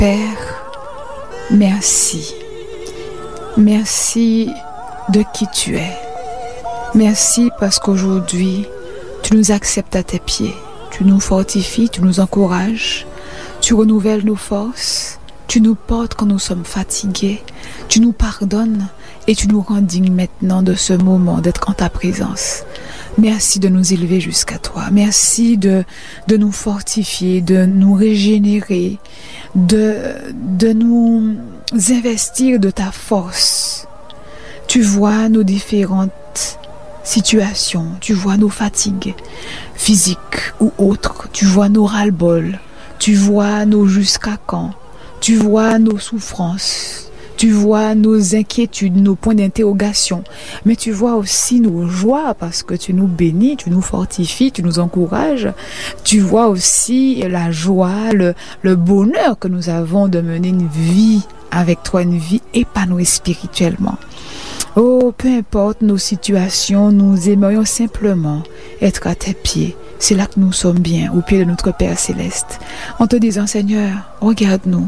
Père, merci. Merci de qui tu es. Merci parce qu'aujourd'hui, tu nous acceptes à tes pieds. Tu nous fortifies, tu nous encourages, tu renouvelles nos forces, tu nous portes quand nous sommes fatigués, tu nous pardonnes et tu nous rends dignes maintenant de ce moment d'être en ta présence. Merci de nous élever jusqu'à toi. Merci de nous fortifier, de nous régénérer, de nous investir de ta force. Tu vois nos différentes situations, tu vois nos fatigues physiques ou autres, tu vois nos ras-le-bol, tu vois nos jusqu'à quand, tu vois nos souffrances, tu vois nos inquiétudes, nos points d'interrogation, mais tu vois aussi nos joies parce que tu nous bénis, tu nous fortifies, tu nous encourages, tu vois aussi la joie, le bonheur que nous avons de mener une vie avec toi, une vie épanouie spirituellement. Oh, peu importe nos situations, nous aimerions simplement être à tes pieds. C'est là que nous sommes bien, au pied de notre Père Céleste. En te disant, Seigneur, regarde-nous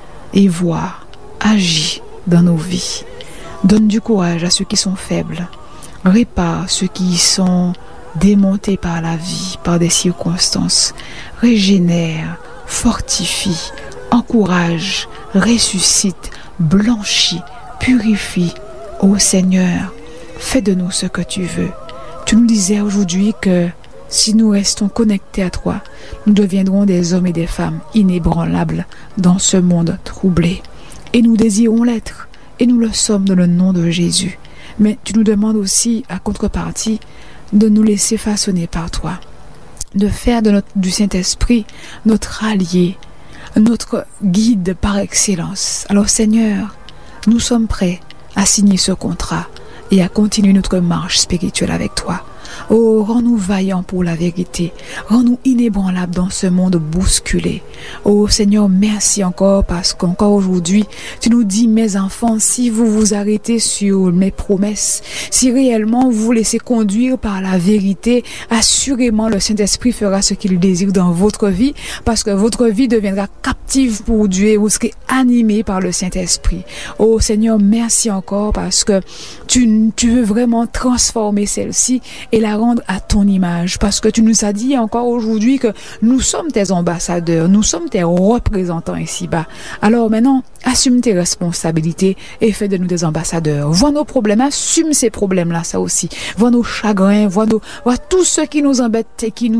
et vois, agis dans nos vies. Donne du courage à ceux qui sont faibles. Répare ceux qui sont démontés par la vie, par des circonstances. Régénère, fortifie, encourage, ressuscite, blanchit, purifie. Ô Seigneur, fais de nous ce que tu veux. Tu nous disais aujourd'hui que si nous restons connectés à toi, nous deviendrons des hommes et des femmes inébranlables dans ce monde troublé. Et nous désirons l'être, et nous le sommes dans le nom de Jésus. Mais tu nous demandes aussi, à contrepartie, de nous laisser façonner par toi, de faire du Saint-Esprit notre allié, notre guide par excellence. Alors Seigneur, nous sommes prêts à signer ce contrat et à continuer notre marche spirituelle avec toi. Oh, rends-nous vaillants pour la vérité. Rends-nous inébranlables dans ce monde bousculé. Oh Seigneur, merci encore parce qu'encore aujourd'hui, tu nous dis, mes enfants, si vous vous arrêtez sur mes promesses, si réellement vous vous laissez conduire par la vérité, assurément le Saint-Esprit fera ce qu'il désire dans votre vie parce que votre vie deviendra captive pour Dieu et vous serez animés par le Saint-Esprit. Oh Seigneur, merci encore parce que tu veux vraiment transformer celle-ci et la rendre à ton image, parce que tu nous as dit encore aujourd'hui que nous sommes tes ambassadeurs, nous sommes tes représentants ici-bas. Alors maintenant, assume tes responsabilités et fais de nous des ambassadeurs. Vois nos problèmes, assume ces problèmes-là, ça aussi. Vois nos chagrins, vois tous ceux qui nous embêtent et qui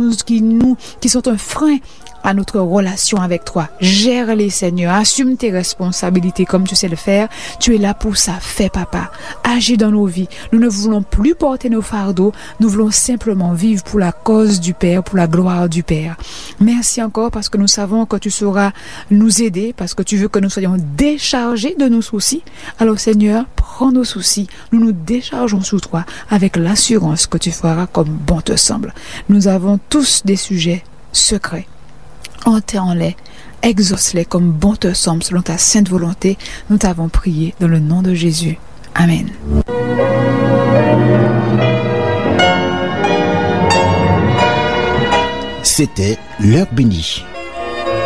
sont un frein à notre relation avec toi. Gère-les, Seigneur. Assume tes responsabilités comme tu sais le faire. Tu es là pour ça. Fais, Papa. Agis dans nos vies. Nous ne voulons plus porter nos fardeaux. Nous voulons simplement vivre pour la cause du Père, pour la gloire du Père. Merci encore parce que nous savons que tu sauras nous aider, parce que tu veux que nous soyons déchargés de nos soucis. Alors, Seigneur, prends nos soucis. Nous nous déchargeons sous toi avec l'assurance que tu feras comme bon te semble. Nous avons tous des sujets secrets. Enterre-les, exauce-les comme bon te semble selon ta sainte volonté. Nous t'avons prié dans le nom de Jésus. Amen. C'était l'heure bénie.